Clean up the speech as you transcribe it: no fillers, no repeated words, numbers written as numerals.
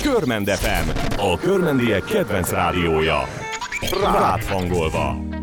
Körmend FM, a körmendiek kedvenc rádiója. Rád hangolva.